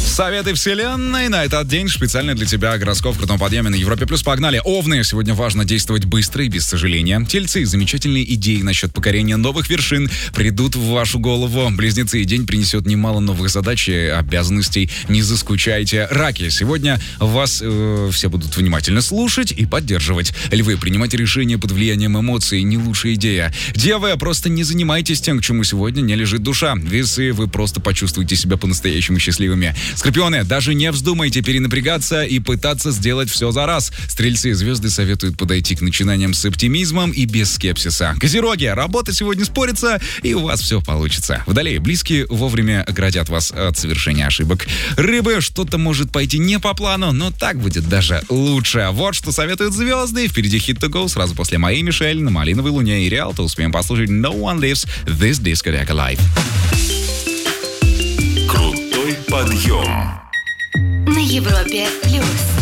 Советы вселенной на этот день специально для тебя. Гороскоп в крутом подъеме на Европе+. Погнали. Овны. Сегодня важно действовать быстро и без сожаления. Тельцы. Замечательные идеи насчет покорения новых вершин придут в вашу голову. Близнецы. День принесет немало новых задач и обязанностей. Не заскучайте. Раки. Сегодня вас все будут внимательно слушать и поддерживать. Львы. Принимать решения под влиянием эмоций. Не лучшая идея. Девы. Просто не занимайтесь тем, к чему сегодня не лежит душа. Весы. Вы просто почувствуете себя по-настоящему счастливыми. Скорпионы, даже не вздумайте перенапрягаться и пытаться сделать все за раз. Стрельцы, звезды советуют подойти к начинаниям с оптимизмом и без скепсиса. Козероги, работа сегодня спорится, и у вас все получится. Водолеи, близкие вовремя оградят вас от совершения ошибок. Рыбы, что-то может пойти не по плану, но так будет даже лучше. Вот что советуют звезды. Впереди Hit to Go сразу после моей Мишель на Малиновой Луне и Риалто. Успеем послушать No One Lives This Discotheque Alive. Подъем на Европе+.